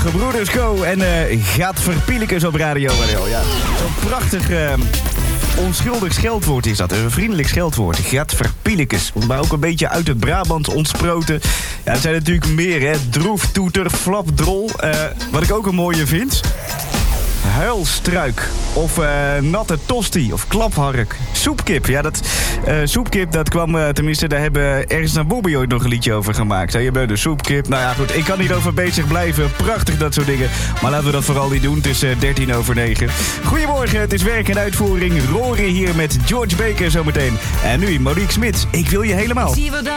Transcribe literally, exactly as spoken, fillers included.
Gebroeders Co. En uh, Gaat Verpielekes op Radio Radio. Ja, zo'n prachtig... Uh, onschuldig scheldwoord is dat. Een vriendelijk scheldwoord. Gaat Verpielekes. Maar ook een beetje uit het Brabant ontsproten. Ja, het zijn natuurlijk meer, hè. Droef, toeter, flapdrol. Uh, wat ik ook een mooie vind... huilstruik. Of uh, natte tosti. Of klaphark. Soepkip. Ja, dat uh, soepkip, dat kwam... Uh, tenminste, daar hebben Ernst en Bobby ooit nog een liedje over gemaakt. Hè? Je bent de soepkip. Nou ja, goed. Ik kan hierover bezig blijven. Prachtig, dat soort dingen. Maar laten we dat vooral niet doen. Het is uh, dertien over negen. Goedemorgen. Het is werk en uitvoering. Rory hier met George Baker zometeen. En nu Monique Smit. Ik wil je helemaal.